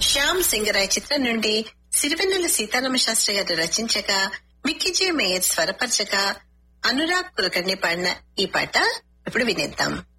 శ్యామ్ సింగరాయ్ చిత్రం నుండి సిరివెన్నెల సీతారామ శాస్త్రి గారు రచించగా మిక్కీజే మేయర్ స్వరపరచగా అనురాగ్ కులకర్ణి పాడిన ఈ పాట ఇప్పుడు వినేద్దాం.